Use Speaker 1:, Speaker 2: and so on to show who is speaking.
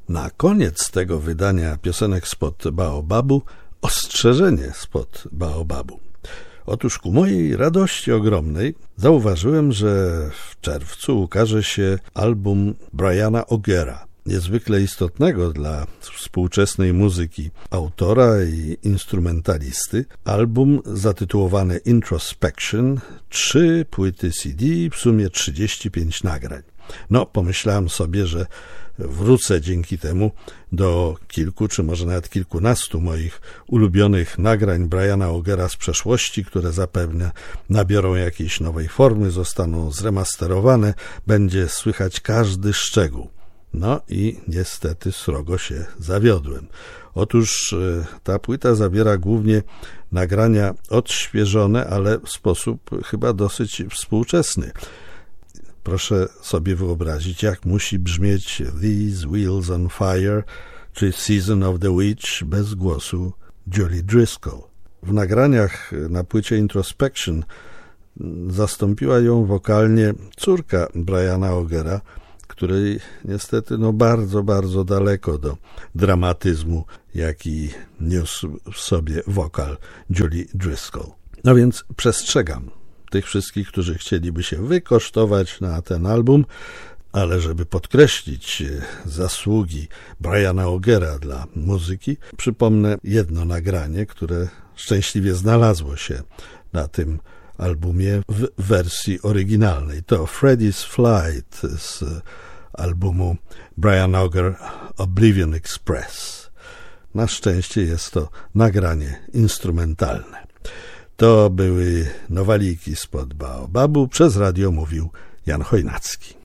Speaker 1: Na koniec tego wydania piosenek spod Baobabu ostrzeżenie spod Baobabu. Otóż ku mojej radości ogromnej zauważyłem, że w czerwcu ukaże się album Briana Augera, niezwykle istotnego dla współczesnej muzyki autora i instrumentalisty. Album zatytułowany Introspection, 3 płyty CD, w sumie 35 nagrań. Pomyślałem sobie, że wrócę dzięki temu do kilku, czy może nawet kilkunastu moich ulubionych nagrań Briana Augera z przeszłości, które zapewne nabiorą jakiejś nowej formy, zostaną zremasterowane, będzie słychać każdy szczegół. I niestety srogo się zawiodłem. Otóż ta płyta zawiera głównie nagrania odświeżone, ale w sposób chyba dosyć współczesny. Proszę sobie wyobrazić, jak musi brzmieć These Wheels on Fire czy Season of the Witch bez głosu Julie Driscoll. W nagraniach na płycie Introspection zastąpiła ją wokalnie córka Briana Augera, której niestety bardzo, bardzo daleko do dramatyzmu, jaki niósł w sobie wokal Julie Driscoll. Więc przestrzegam tych wszystkich, którzy chcieliby się wykosztować na ten album, ale żeby podkreślić zasługi Briana Augera dla muzyki, przypomnę jedno nagranie, które szczęśliwie znalazło się na tym albumie w wersji oryginalnej. To Freddie's Flight z albumu Brian Auger Oblivion Express. Na szczęście jest to nagranie instrumentalne. To były nowaliki spod Baobabu. Przez radio mówił Jan Chojnacki.